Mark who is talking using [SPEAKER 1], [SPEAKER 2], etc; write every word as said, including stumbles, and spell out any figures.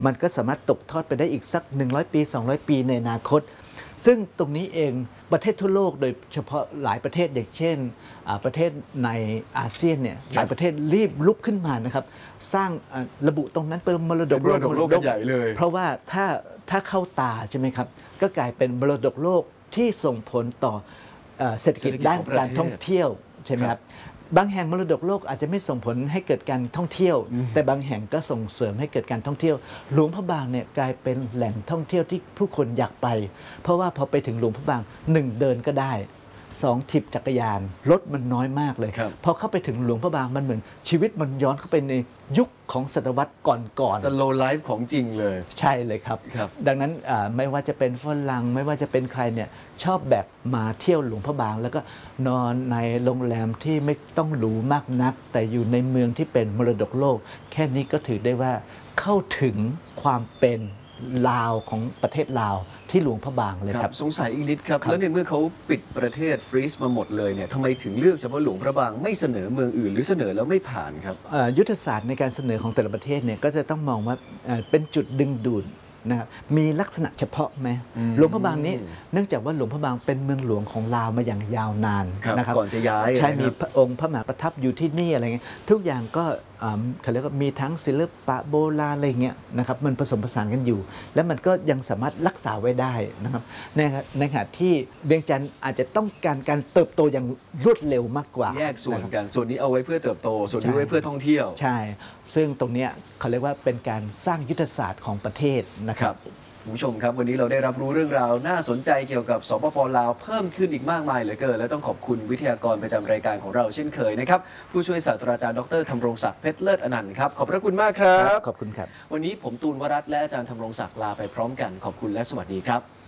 [SPEAKER 1] มันก็สามารถตกทอดไปได้อีกสักหนึ่งร้อยปีสองร้อยปีในอนาคตซึ่งตรงนี้เองประเทศทั่วโลกโดยเฉพาะหลายประเทศอย่างเช่นประเทศในอาเซียนเนี่ยหลายประเทศรีบลุกขึ้นมานะครับสร้างระบุตรงนั้นเป็นมรดกโลกมรดกใหญ่เลยเพราะว่าถ้าถ้าเข้าตาใช่ไหมครับก็กลายเป็นมรดกโลกที่ส่งผลต่อเศรษฐกิจด้านการท่องเที่ยวใช่ไหมครับบางแห่งมรดกโลกอาจจะไม่ส่งผลให้เกิดการท่องเที่ยวแต่บางแห่งก็ส่งเสริมให้เกิดการท่องเที่ยวหลวงพระบางเนี่ยกลายเป็นแหล่งท่องเที่ยวที่ผู้คนอยากไปเพราะว่าพอไปถึงหลวงพระบางหนึ่งเดินก็ได้สองถีบจักรยานรถมันน้อยมากเลยพอเข้าไปถึงหลวงพระบางมันเหมือนชีวิตมันย้อนเข้าไปในยุคของศตวรรษก่อนๆ
[SPEAKER 2] slow life ของจริงเลย
[SPEAKER 1] ใช่เลยครับดังนั้นไม่ว่าจะเป็นฝรั่งไม่ว่าจะเป็นใครเนี่ยชอบแบบมาเที่ยวหลวงพระบางแล้วก็นอนในโรงแรมที่ไม่ต้องหรูมากนักแต่อยู่ในเมืองที่เป็นมรดกโลกแค่นี้ก็ถือได้ว่าเข้าถึงความเป็นลาวของประเทศลาวที่หลวงพระบางเลยครับ
[SPEAKER 2] สงสัยอีกนิดครับแล้วในเมื่อเขาปิดประเทศฟรีซมาหมดเลยเนี่ยทำไมถึงเลือกเฉพาะหลวงพระบางไม่เสนอเมืองอื่นหรือเสนอแล้วไม่ผ่านครับ
[SPEAKER 1] ยุทธศาสตร์ในการเสนอของแต่ละประเทศเนี่ยก็จะต้องมองว่าเป็นจุดดึงดูดนะครับมีลักษณะเฉพาะไหมหลวงพระบางนี้เนื่องจากว่าหลวงพระบางเป็นเมืองหลวงของลาวมาอย่างยาวนาน
[SPEAKER 2] นะครับก่อนจะย้าย
[SPEAKER 1] ใช่มีพระองค์พระมหากษัตริย์ประทับอยู่ที่นี่อะไรเงี้ยทุกอย่างก็เขาเรียกว่ามีทั้งศิลปะโบราณอะไรเงี้ยนะครับมันผสมผสานกันอยู่และมันก็ยังสามารถรักษาไว้ได้นะครับในในขณะที่เวียงจันทร์อาจจะต้องการการเติบโตอย่างรวดเร็วมากกว่า
[SPEAKER 2] แยกส่วนกันส่วนนี้เอาไว้เพื่อเติบโตส่วนนี้ไว้เพื่อท่องเที่ยว
[SPEAKER 1] ใช่ซึ่งตรงนี้เขาเรียกว่าเป็นการสร้างยุทธศาสตร์ของประเทศนะครับ
[SPEAKER 2] คุณผู้ชมครับวันนี้เราได้รับรู้เรื่องราวน่าสนใจเกี่ยวกับสปป.ลาวเพิ่มขึ้นอีกมากมายเหลือเกินและต้องขอบคุณวิทยากรประจำรายการของเราเช่นเคยนะครับผู้ช่วยศาสตราจารย์ดรธำรงศักดิ์เพชรเลิศอนันต์ครับขอบพระคุณมากครับ
[SPEAKER 1] ขอบคุณครับ
[SPEAKER 2] วันนี้ผมตูนวรัตน์และอาจารย์ธำรงศักดิ์ลาไปพร้อมกันขอบคุณและสวัสดีครับ